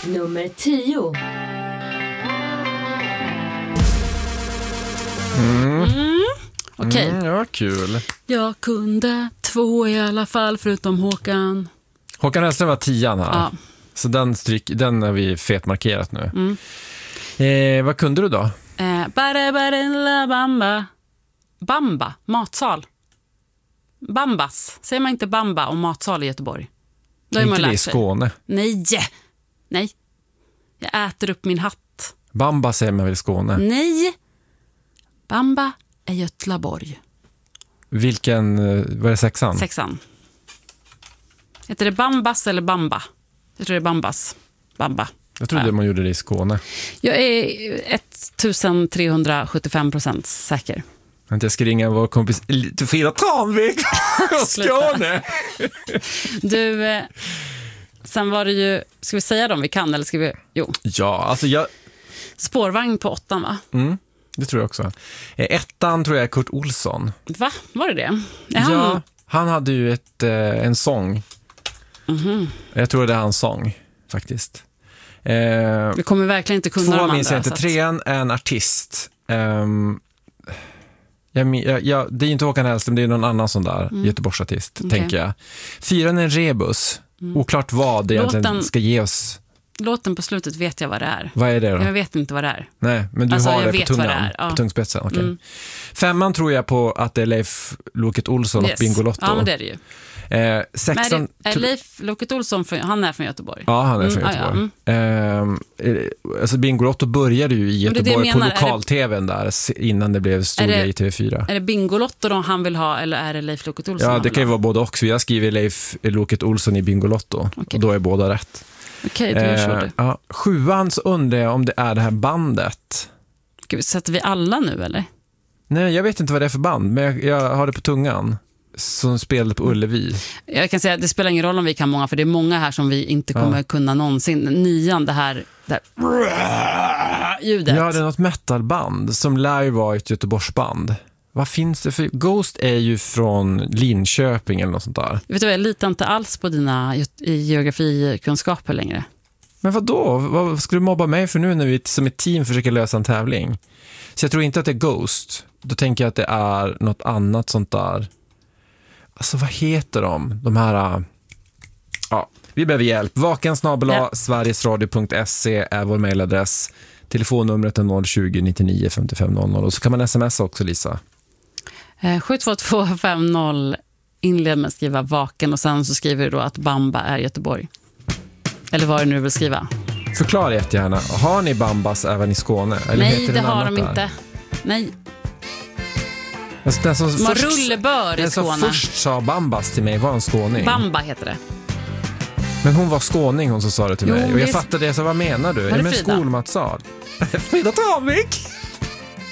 Nummer 10. Okej. Ja, kul. Jag kunde 2 i alla fall, förutom Håkan. Håkan Hellström var 10 här. Ja. Så den har vi fetmarkerat nu. Vad kunde du då? Bamba. Bamba, matsal. Bambas. Säger man inte bamba om matsal i Göteborg? Då är man Inte det i lärt sig. Skåne. Nej. Jag äter upp min hatt. Bamba säger man väl i Skåne. Nej. Bamba är Götlaborg. Vilken, var det 6:an? 6:an. Heter det Bambas eller Bamba? Jag tror det är Bambas. Bamba. Jag trodde man gjorde det i Skåne. Jag är 1375% säker. Jag ska ringa vår kompis Frida Tranvik från Skåne. Du, sen var det ju, ska vi säga dem vi kan eller ska vi, jo. Ja, alltså Spårvagn på 8:an, va? Det tror jag också. 1:an tror jag är Kurt Olsson. Va? Var det det? Ja, han hade ju en sång. Jag tror det är hans sång, faktiskt. Vi kommer verkligen inte kunna de 2 andra. minns jag inte. 3:an är en artist. Det är inte Håkan Hellström, det är någon annan sån där Göteborgsartist, tänker jag. 4:an är en rebus. Oklart vad det egentligen ska ge oss. Låten på slutet vet jag vad det är. Vad är det då? Jag vet inte vad det är. Nej, men du Alltså, har jag det vet på vad det tungan, är, ja. på tungspetsen. Okay. 5:an tror jag på att det är Leif Loket Olsson och Bingolotto. Ja, men det är det ju. 6:an... Är Leif Loket Olsson, han är från Göteborg? Ja, han är från Göteborg. Alltså Bingolotto började ju i Göteborg på lokal-tvn där innan det blev stor grej i TV4. Är det Bingolotto då han vill ha eller är det Leif Loket Olsson? Ja, det kan ju vara både också. Jag skriver Leif Loket Olsson i Bingolotto och då är båda rätt. Okej, då kör du. 7:an så undrar jag om det är det här bandet. Sätter vi alla nu eller? Nej, jag vet inte vad det är för band, men jag har det på tungan. Som spelade på Ullevi. Jag kan säga att det spelar ingen roll om vi kan många, för det är många här som vi inte kommer kunna någonsin. 9:an, det här ljudet. Ja, det är något metalband som lär ju vara ett Göteborgsband. Vad finns det för... Ghost är ju från Linköping eller något sånt där. Vet du vad, jag litar inte alls på dina geografikunskaper längre. Men vadå? Vad ska du mobba mig för nu när vi som ett team försöker lösa en tävling? Så jag tror inte att det är Ghost. Då tänker jag att det är något annat sånt där. Alltså vad heter de? De här... Ja, vi behöver hjälp. vaken@sverigesradio.se är vår mejladress. Telefonnumret är 020 99 55 00. Och så kan man smsa också, Lisa. 72250, inled med att skriva vaken och sen så skriver du då att Bamba är Göteborg. Eller vad du nu vill skriva. Förklara jättegärna. Har ni Bambas även i Skåne? Eller nej, det har de inte. Nej. Alltså, man rullebör i Skåne. Den som först sa Bambas till mig var en skåning. Bamba heter det. Men hon var skåning, hon som sa det till mig. Och jag fattade det, så vad menar du? Är det med Frida? skolmatsal? Frida Tranvik!